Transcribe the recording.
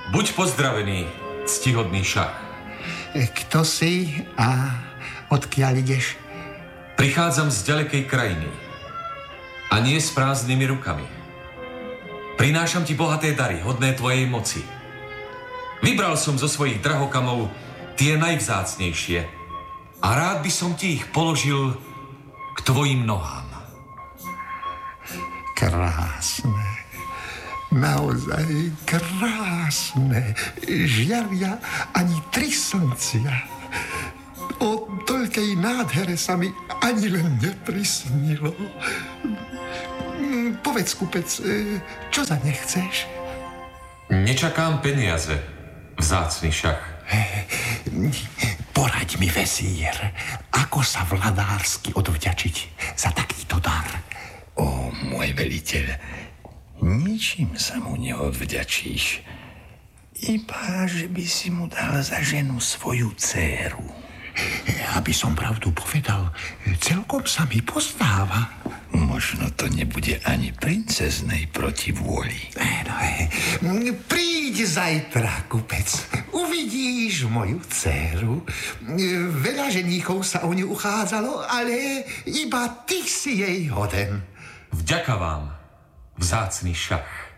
Buď pozdravený, ctihodný šach. Kto si a odkiaľ ideš? Prichádzam z ďalekej krajiny. A nie s prázdnymi rukami. Prinášam ti bohaté dary, hodné tvojej moci. Vybral som zo svojich drahokamov tie najvzácnejšie a rád by som ti ich položil k tvojim nohám. Krásne. Naozaj krásne. Žiaria ani 3 slncia. O toľkej nádhere sa mi ani len neprisnilo. Povedz, kupec, čo za ne chceš? Nečakám peniaze, vzácny šach. Poraď mi, vesír, ako sa vladársky odvďačiť za takýto dar. Ó, môj veliteľ, ničím sa mu neodvďačíš. Iba, že by si mu dal za ženu svoju dcéru. Aby som pravdu povedal, celkom sa mi postáva. Možno to nebude ani princeznej proti vôli. Príď zajtra, kupec. Uvidíš moju dcéru. Veľa ženíkov sa o ňu uchádzalo, ale iba ty si jej hoden. Vďaka vám, vzácny šach.